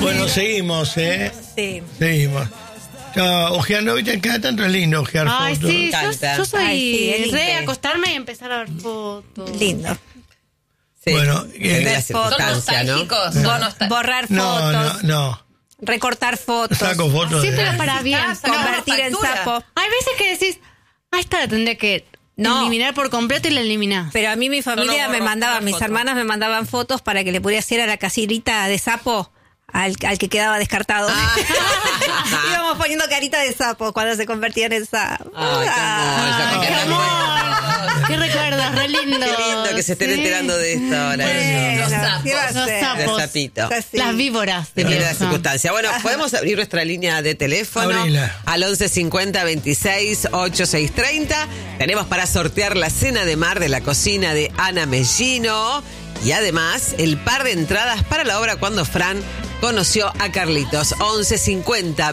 Bueno, seguimos, Sí. Seguimos. Ojeando, ¿viste? Cada tanto es lindo ojear Ay, fotos. sí, yo soy Ay, sí, re de lindo. acostarme y empezar a ver fotos. Lindo. Sí. Bueno, Depende de la ver fotos. Son circunstancia, ¿no? nostálgicos. Borrar no, fotos. no. Recortar fotos. Saco fotos. Sí, de- pero para bien. Convertir en factura. sapo. Hay veces que decís, esta la tendría que eliminar por completo y la eliminás. Pero a mí mi familia borro, me mandaba, borro mis fotos. hermanas me mandaban fotos para que le pudiera hacer a la casirita de sapo al que quedaba descartado. Íbamos poniendo carita de sapo cuando se convertían en sapo. Ay, qué amor. ¿Qué recuerdas? Re lindo. Qué lindo que se estén Sí. enterando de esto ahora. Bueno, Los sapos. ¿qué va a Los ser? sapos. De sapito. Así. Las víboras. Depende de la Dios. circunstancia. Bueno, podemos abrir nuestra línea de teléfono Abrila. al 11 50 26 86 30. Tenemos para sortear la cena de mar de la cocina de Ana Mellino y además el par de entradas para la obra Cuando Fran conoció a Carlitos. 11 50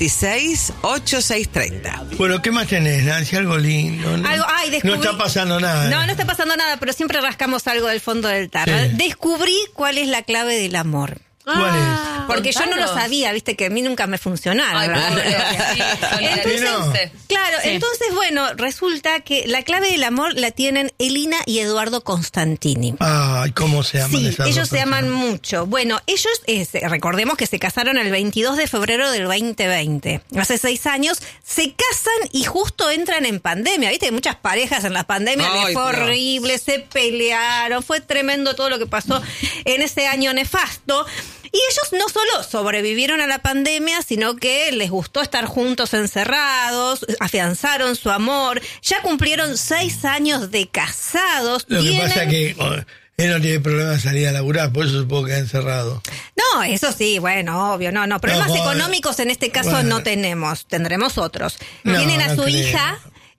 26 86 30. Bueno, ¿qué más tenés, Nancy? Algo lindo. ¿No? Descubrí. No está pasando nada. No está pasando nada, pero siempre rascamos algo del fondo del tarro. Sí. Descubrí cuál es la clave del amor. ¿Cuál es? Porque yo no lo contanos. sabía, viste que a mí nunca me funcionaron. Ay, las pobre, cosas. sí, solidaricense. Claro, Sí. entonces, bueno, resulta que la clave del amor la tienen Elina y Eduardo Constantini. Ay, ¿cómo se llaman Sí, esas ellos dos se aman personas? mucho. Bueno, ellos, recordemos que se casaron el 22 de febrero del 2020. Hace 6 años se casan y justo entran en pandemia. ¿Viste? Muchas parejas en la pandemia Ay, les fue Dios. horrible, se pelearon, fue tremendo todo lo que pasó en ese año nefasto. Y ellos no solo sobrevivieron a la pandemia, sino que les gustó estar juntos encerrados, afianzaron su amor, ya cumplieron 6 años de casados. Lo que tienen- pasa es que él no tiene problema de salir a laburar, por eso supongo que queda encerrado. No, eso sí, bueno, obvio, no. Problemas No, joder. económicos en este caso Bueno. no tenemos, tendremos otros. No, Tienen a no su creo. hija,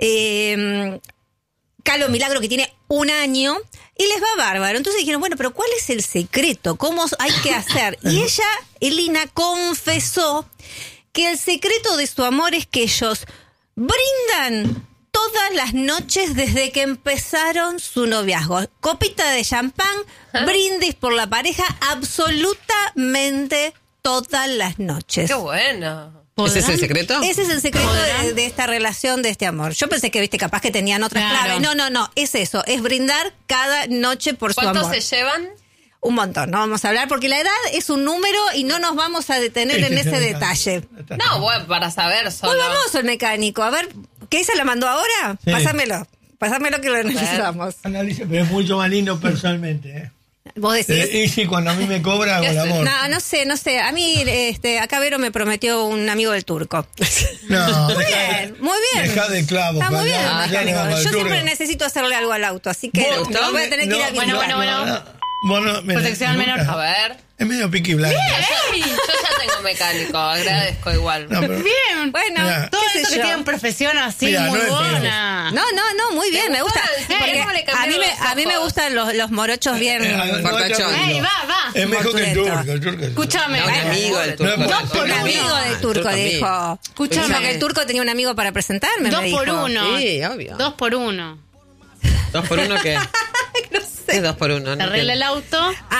Calo Milagro, que tiene 1 año, y les va bárbaro. Entonces dijeron, bueno, pero ¿cuál es el secreto? ¿Cómo hay que hacer? Y ella, Elina, confesó que el secreto de su amor es que ellos brindan todas las noches desde que empezaron su noviazgo. Copita de champán, brindis por la pareja, absolutamente todas las noches. Qué bueno. ¿Ese es el secreto? Ese es el secreto de esta relación, de este amor. Yo pensé que, viste, capaz que tenían otras Claro. claves. No, es eso, es brindar cada noche por su ¿Cuántos amor. se llevan? Un montón, no vamos a hablar, porque la edad es un número y no nos vamos a detener en ese detalle. No, bueno, para saber solo. Volvamos al mecánico, a ver, ¿qué se la mandó ahora? Sí. Pásamelo que lo analizamos. Analiza, pero es mucho más lindo personalmente, ¿eh? Vos decís. Y sí, cuando a mí me cobra, hago el amor. No sé. A mí, acá Vero me prometió un amigo del turco. No, Muy bien. Dejá de clavos. Está muy bien, Fernanda, el ya mecánico. no va al Yo turco. siempre necesito hacerle algo al auto, así que ¿Vos? lo voy a tener que ir a Bueno, visitar. bueno. Bueno, Protección al menor. A ver. Es medio piqui blanco. Yo ya tengo mecánico, agradezco igual. No, pero- Bien. Bueno, Mira, Todo qué sé eso que yo. tienen profesión así, Mira, muy no es buena. No, muy bien, me gusta. gustó? Porque ¿Cómo le a cambiaron mí, los a mí me ojos? gustan los morochos bien. Fortachón. Ey, va. Es mejor que el Fortuneto. turco. El turco es- Escúchame. No, un amigo del turco. No, Dos por no, un amigo del turco, Turco dijo. Escúchame. Dijo que el turco tenía un amigo para presentarme. 2 me por dijo. 1. Sí, obvio. 2 por 1. ¿2 por 1 qué? No sé. ¿Qué es 2 por 1? Te arregla el auto.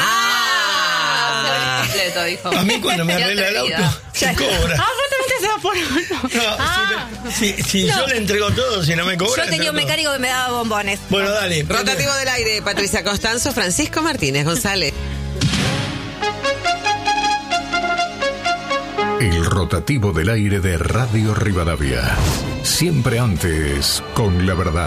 Ah, completo, dijo. A mí cuando me Qué arregla el atrevida. auto, se cobra. Ah, vos también te 2 por 1. No, si yo le entrego todo, si no me cobra. Yo tenía un mecánico que me daba bombones. Bueno, dale. Rotativo del aire, Patricia Constanzo, Francisco Martínez González. El rotativo del aire de Radio Rivadavia. Siempre antes, con la verdad.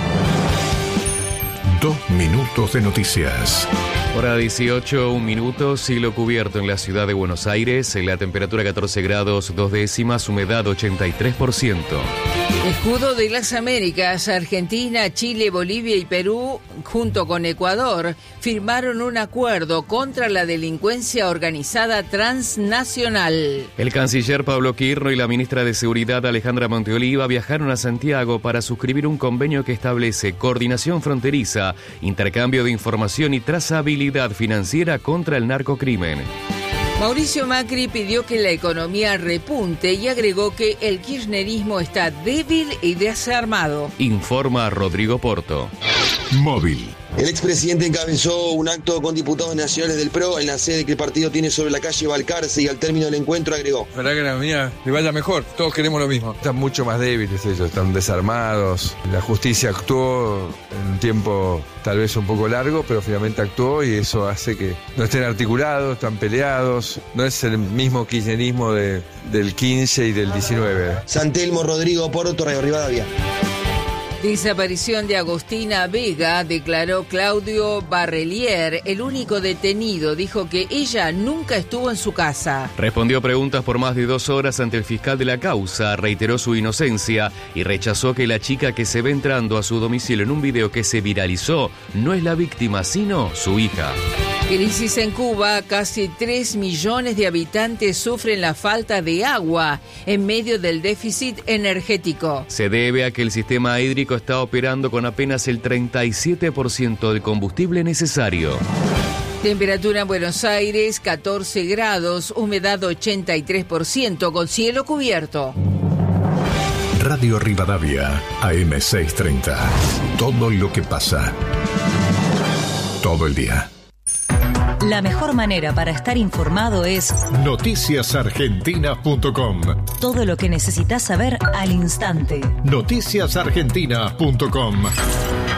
2 minutos de noticias. Hora 18, 1 minuto, cielo cubierto en la ciudad de Buenos Aires, la temperatura 14 grados 2 décimas, humedad 83%. Escudo de las Américas, Argentina, Chile, Bolivia y Perú, junto con Ecuador, firmaron un acuerdo contra la delincuencia organizada transnacional. El canciller Pablo Quirno y la ministra de Seguridad Alejandra Monteoliva viajaron a Santiago para suscribir un convenio que establece coordinación fronteriza, intercambio de información y trazabilidad financiera contra el narcocrimen. Mauricio Macri pidió que la economía repunte y agregó que el kirchnerismo está débil y desarmado. Informa Rodrigo Porto. Móvil. El expresidente encabezó un acto con diputados nacionales del PRO en la sede que el partido tiene sobre la calle Balcarce y al término del encuentro agregó: Ojalá que a la mía le vaya mejor, todos queremos lo mismo. Están mucho más débiles ellos, están desarmados. La justicia actuó en un tiempo tal vez un poco largo, pero finalmente actuó y eso hace que no estén articulados, están peleados. No es el mismo kirchnerismo del 15 y del 19. Santelmo Rodrigo Porto, Radio Rivadavia. Desaparición de Agostina Vega, declaró Claudio Barrelier, el único detenido. Dijo que ella nunca estuvo en su casa. Respondió preguntas por más de 2 horas ante el fiscal de la causa, reiteró su inocencia y rechazó que la chica que se ve entrando a su domicilio en un video que se viralizó no es la víctima, sino su hija. Crisis en Cuba, casi 3 millones de habitantes sufren la falta de agua en medio del déficit energético. Se debe a que el sistema hídrico está operando con apenas el 37% del combustible necesario. Temperatura en Buenos Aires, 14 grados, humedad 83%, con cielo cubierto. Radio Rivadavia, AM630. Todo lo que pasa. Todo el día. La mejor manera para estar informado es noticiasargentina.com. Todo lo que necesitas saber al instante. Noticiasargentina.com.